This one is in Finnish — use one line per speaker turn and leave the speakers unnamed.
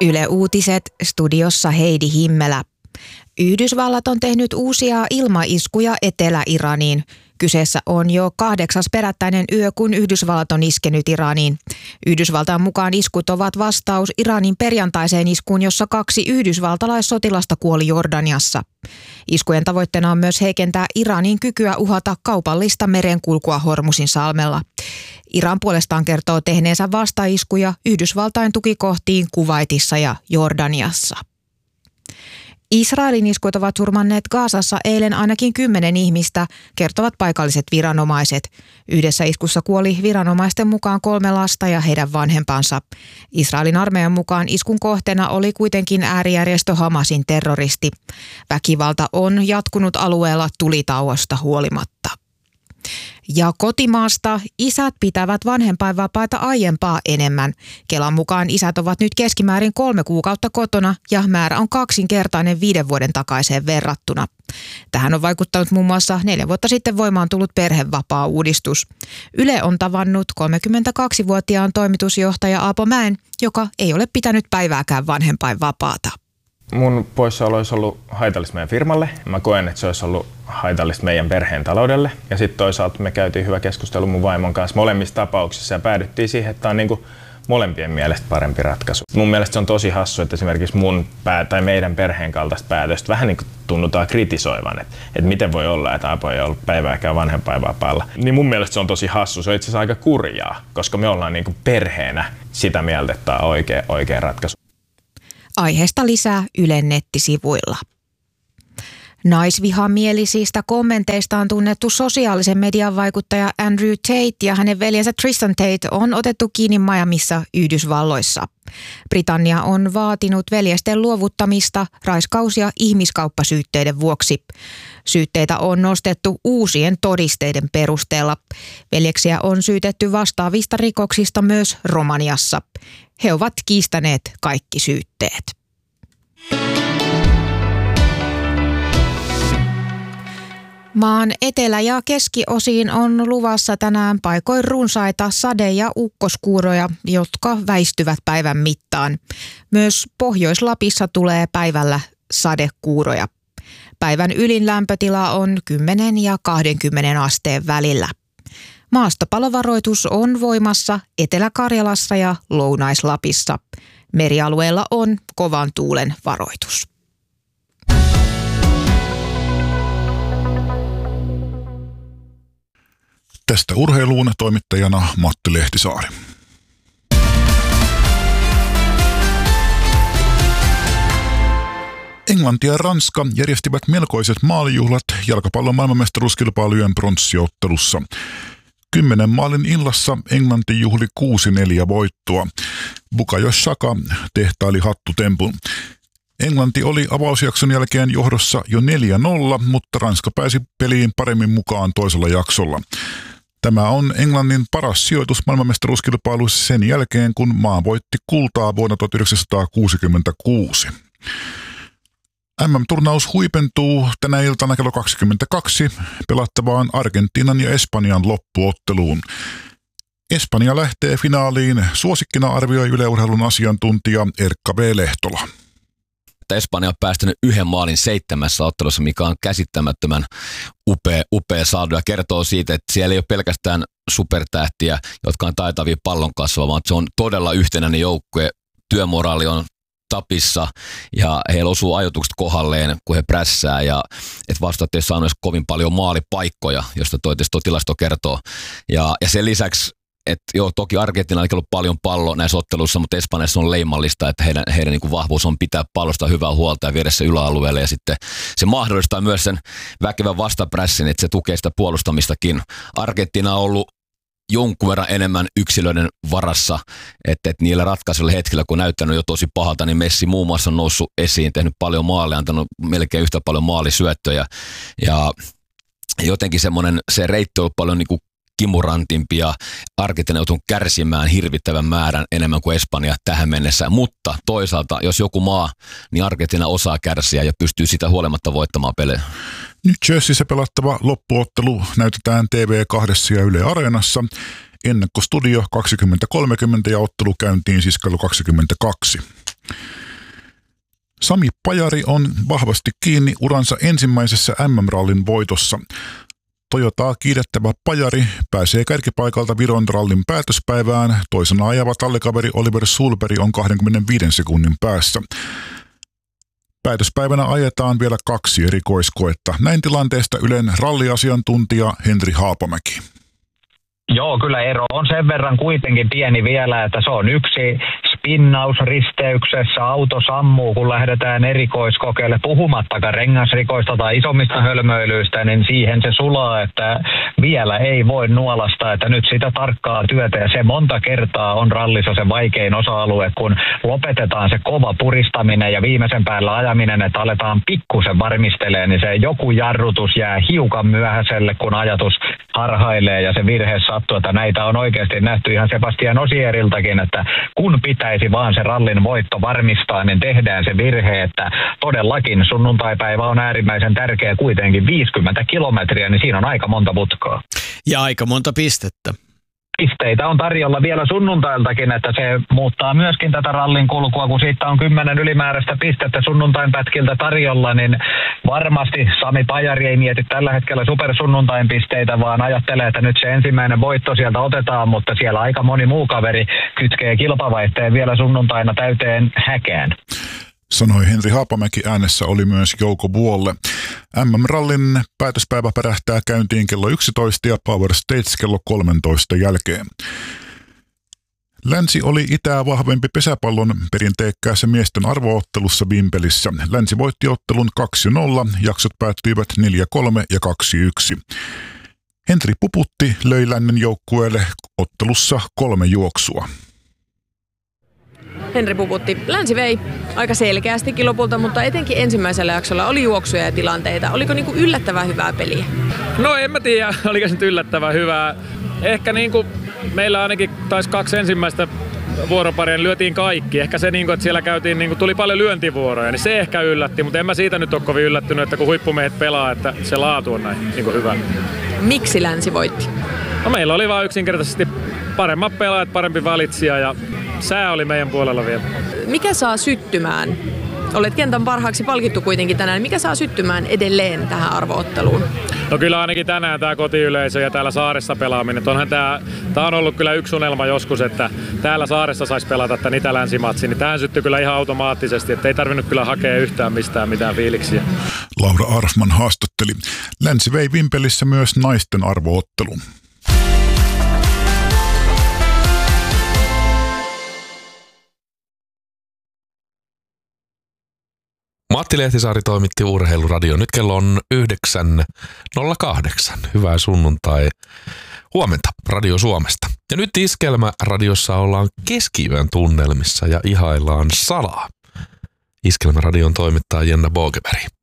Yle Uutiset, studiossa Heidi Himmelä. Yhdysvallat on tehnyt uusia ilmaiskuja Etelä-Iraniin. Kyseessä on jo 8. perättäinen yö, kun Yhdysvallat on iskenyt Iraniin. Yhdysvaltain mukaan iskut ovat vastaus Iranin perjantaiseen iskuun, jossa 2 yhdysvaltalaissotilasta kuoli Jordaniassa. Iskujen tavoitteena on myös heikentää Iranin kykyä uhata kaupallista merenkulkua Hormusin salmella. Iran puolestaan kertoo tehneensä vastaiskuja Yhdysvaltain tukikohtiin Kuwaitissa ja Jordaniassa. Israelin iskut ovat surmanneet Gazassa eilen ainakin 10 ihmistä, kertovat paikalliset viranomaiset. Yhdessä iskussa kuoli viranomaisten mukaan 3 lasta ja heidän vanhempansa. Israelin armeijan mukaan iskun kohteena oli kuitenkin äärijärjestö Hamasin terroristi. Väkivalta on jatkunut alueella tulitauosta huolimatta. Ja kotimaasta isät pitävät vanhempainvapaita aiempaa enemmän. Kelan mukaan isät ovat nyt keskimäärin 3 kuukautta kotona ja määrä on 2-kertainen 5 vuoden takaiseen verrattuna. Tähän on vaikuttanut muun muassa 4 vuotta sitten voimaan tullut perhevapaa-uudistus. Yle on tavannut 32-vuotiaan toimitusjohtaja Aapo Mäen, joka ei ole pitänyt päivääkään vanhempainvapaata.
Mun poissaolo olisi ollut haitallista meidän firmalle. Mä koen, että se olisi ollut haitallista meidän perheen taloudelle. Ja sitten toisaalta me käytiin hyvä keskustelu mun vaimon kanssa molemmissa tapauksissa ja päädyttiin siihen, että tämä on niinku molempien mielestä parempi ratkaisu. Mun mielestä se on tosi hassu, että esimerkiksi tai meidän perheen kaltaista päätöstä vähän niin kuin tunnutaan kritisoivan, että miten voi olla, että Aapo ei ollut päivääkään vanhempainvapaalla. Niin mun mielestä se on tosi hassu, se on itse asiassa aika kurjaa, koska me ollaan niin kuin perheenä sitä mieltä, että tämä on oikea ratkaisu.
Aiheesta lisää Ylen nettisivuilla. Naisvihamielisistä kommenteista on tunnettu sosiaalisen median vaikuttaja Andrew Tate ja hänen veljensä Tristan Tate on otettu kiinni Miamissa, Yhdysvalloissa. Britannia on vaatinut veljesten luovuttamista raiskaus- ja ihmiskauppasyytteiden vuoksi. Syytteitä on nostettu uusien todisteiden perusteella. Veljeksiä on syytetty vastaavista rikoksista myös Romaniassa. He ovat kiistäneet kaikki syytteet. Maan etelä- ja keskiosiin on luvassa tänään paikoin runsaita sade- ja ukkoskuuroja, jotka väistyvät päivän mittaan. Myös Pohjois-Lapissa tulee päivällä sadekuuroja. Päivän ylin lämpötila on 10 ja 20 asteen välillä. Maastopalovaroitus on voimassa Etelä-Karjalassa ja Lounais-Lapissa. Merialueella on kovan tuulen varoitus.
Tästä urheiluun toimittajana Matti Lehtisaari. Englanti ja Ranska järjestivät melkoiset maalijuhlat jalkapallon maailmanmestaruuskilpailujen pronssiottelussa. 10 maalin illassa Englanti juhli 6-4 voittoa. Bukayo Saka tehtaili hattutempun. Englanti oli avausjakson jälkeen johdossa jo 4-0, mutta Ranska pääsi peliin paremmin mukaan toisella jaksolla. Tämä on Englannin paras sijoitus maailmanmestaruuskilpailuissa sen jälkeen, kun maa voitti kultaa vuonna 1966. MM-turnaus huipentuu tänä iltana kello 22 pelattavaan Argentiinan ja Espanjan loppuotteluun. Espanja lähtee finaaliin, suosikkina arvioi Yle Urheilun asiantuntija Erkka B. Lehtola.
Espanja on päästänyt 1 maalin 7 ottelussa, mikä on käsittämättömän upea saldo ja kertoo siitä, että siellä ei ole pelkästään supertähtiä, jotka on taitavia pallon kasvaa, vaan se on todella yhtenäinen joukkue. Työmoraali on tapissa ja heillä osuu ajoitukset kohdalleen, kun he prässää ja että vastaat ei saanut kovin paljon maalipaikkoja, josta tuo tilasto kertoo. Ja sen lisäksi että joo, toki Argentiinalla on ollut paljon palloa näissä otteluissa, mutta Espanjassa on leimallista, että heidän niin kuin vahvuus on pitää pallosta hyvää huolta ja viedä se yläalueelle. Ja sitten se mahdollistaa myös sen väkevän vastaprässin, että se tukee sitä puolustamistakin. Argentiina on ollut jonkun verran enemmän yksilöiden varassa, että niillä ratkaisuilla hetkillä, kun on näyttänyt jo tosi pahalta, niin Messi muun muassa on noussut esiin, tehnyt paljon maaleja, antanut melkein yhtä paljon maalisyöttöjä. Ja jotenkin se reitti on ollut paljon niin kuin kimurantimpi ja Argentiina joutuu kärsimään hirvittävän määrän enemmän kuin Espanja tähän mennessä. Mutta toisaalta, jos joku maa, niin Argentiina osaa kärsiä ja pystyy sitä huolimatta voittamaan pelejä.
Nyt Jerseyssä pelattava loppuottelu näytetään TV2 ja Yle Areenassa. Ennakkostudio 20.30 ja ottelu käyntiin siis kello 22. Sami Pajari on vahvasti kiinni uransa ensimmäisessä MM-rallin voitossa. Toyotaa kiidettävä Pajari pääsee kärkipaikalta Viron rallin päätöspäivään. Toisena ajava tallekaveri Oliver Sulberg on 25 sekunnin päässä. Päätöspäivänä ajetaan vielä 2 erikoiskoetta. Näin tilanteesta Ylen ralliasiantuntija Henri Haapamäki.
Joo, kyllä ero on sen verran kuitenkin pieni vielä, että se on yksi spinnaus risteyksessä, auto sammuu, kun lähdetään erikoiskokeille, puhumattakaan rengasrikoista tai isommista hölmöilyistä, niin siihen se sulaa, että vielä ei voi nuolasta, että nyt sitä tarkkaa työtä, ja se monta kertaa on rallissa se vaikein osa-alue, kun lopetetaan se kova puristaminen ja viimeisen päällä ajaminen, että aletaan pikkusen varmistelemaan, niin se joku jarrutus jää hiukan myöhäiselle, kun ajatus harhailee ja se virhe sattuu, että näitä on oikeasti nähty ihan Sebastian Osieriltakin, että kun pitäisi vaan se rallin voitto varmistaa, niin tehdään se virhe, että todellakin sunnuntaipäivä on äärimmäisen tärkeä kuitenkin 50 kilometriä, niin siinä on aika monta putkaa.
Ja aika monta pistettä.
Pisteitä on tarjolla vielä sunnuntailtakin, että se muuttaa myöskin tätä rallin kulkua, kun siitä on 10 ylimääräistä pistettä sunnuntain pätkiltä tarjolla, niin varmasti Sami Pajari ei mieti tällä hetkellä supersunnuntain pisteitä, vaan ajattelee, että nyt se ensimmäinen voitto sieltä otetaan, mutta siellä aika moni muu kaveri kytkee kilpavaihteen vielä sunnuntaina täyteen häkään.
Sanoi Henri Haapamäki, äänessä oli myös Jouko Vuolle. MM-rallin päätöspäivä pärähtää käyntiin kello 11 ja Power Stage kello 13 jälkeen. Länsi oli itää vahvempi pesäpallon perinteikkäässä miesten arvoottelussa Vimpelissä. Länsi voitti ottelun 2-0, jaksot päättyivät 4-3 ja 2-1. Henri Puputti löi lännen joukkueelle ottelussa 3 juoksua.
Henri Puputti. Länsi vei aika selkeästikin lopulta, mutta etenkin ensimmäisellä jaksolla oli juoksuja ja tilanteita. Oliko niinku yllättävän hyvää peliä?
No en mä tiedä, oliko se nyt yllättävän hyvää. Ehkä niinku meillä ainakin taisi 2 ensimmäistä vuoroparia, niin lyötiin kaikki. Ehkä se, että siellä tuli paljon lyöntivuoroja, niin se ehkä yllätti, mutta en mä siitä nyt ole kovin yllättynyt, että kun huippumiehet pelaa, että se laatu on näin hyvä.
Miksi Länsi voitti?
No meillä oli vaan yksinkertaisesti paremmat pelaajat, parempi valitsija ja sää oli meidän puolella vielä.
Mikä saa syttymään? Olet kentän parhaaksi palkittu kuitenkin tänään. Mikä saa syttymään edelleen tähän arvootteluun?
No kyllä ainakin tänään tämä kotiyleisö ja täällä saaressa pelaaminen. Tämä on ollut kyllä yksi unelma joskus, että täällä saaressa saisi pelata tämän Itä-Länsimatsin. Niin tähän syttyi kyllä ihan automaattisesti, että ei tarvinnut kyllä hakea yhtään mistään mitään fiiliksiä.
Laura Arfman haastatteli. Länsi vei Vimpelissä myös naisten arvoottelun.
Matti Lehtisaari toimitti Urheiluradio. Nyt kello on 9.08. Hyvää sunnuntai. Huomenta Radio Suomesta. Ja nyt Iskelmä radiossa ollaan keskiyön tunnelmissa ja ihaillaan salaa. Iskelmä radion toimittaa Jenna Bogeberg.